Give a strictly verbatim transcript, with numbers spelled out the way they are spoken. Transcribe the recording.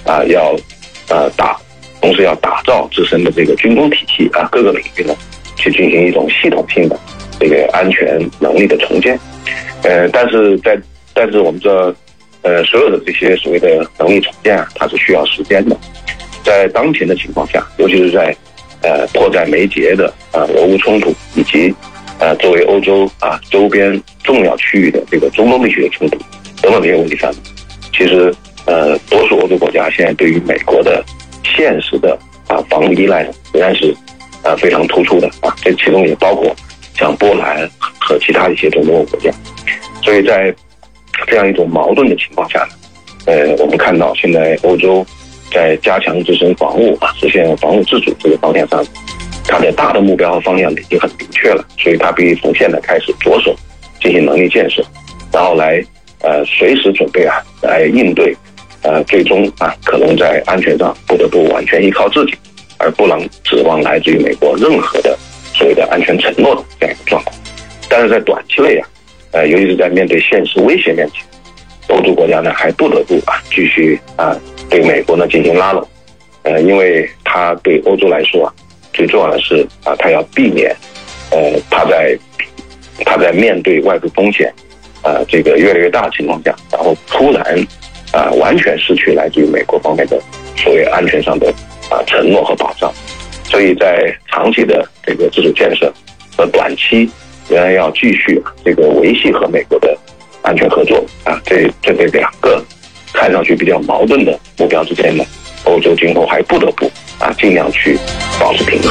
啊要呃打，同时要打造自身的这个军工体系啊，各个领域呢去进行一种系统性的这个安全能力的重建。呃，但是在但是我们这呃所有的这些所谓的能力重建啊，它是需要时间的。在当前的情况下，尤其是在呃迫在眉睫的啊俄乌冲突，以及呃作为欧洲啊周边重要区域的这个中东地区的冲突等等这些问题上，其实呃多数欧洲国家现在对于美国的现实的啊防御依赖仍然是啊非常突出的啊，这其中也包括像波兰和其他一些中东国家。所以在这样一种矛盾的情况下呢，呃我们看到现在欧洲在加强自身防务啊，实现防务自主这个方向上，它的大的目标和方向已经很明确了，所以它必须从现在开始着手进行能力建设，然后来呃随时准备啊来应对呃最终啊可能在安全上不得不完全依靠自己，而不能指望来自于美国任何的所谓的安全承诺的这样一个状况。但是在短期内啊，呃尤其是在面对现实威胁面前，欧洲国家呢还不得不啊继续啊对美国呢进行拉拢，呃，因为它对欧洲来说啊，最重要的是啊，它要避免，呃，它在它在面对外部风险啊这个越来越大的情况下，然后突然啊完全失去来自于美国方面的所谓安全上的啊承诺和保障，所以在长期的这个自主建设和短期仍然要继续这个维系和美国的安全合作啊，这这这两个看上去比较矛盾的目标之间呢，欧洲今后还不得不啊尽量去保持平衡。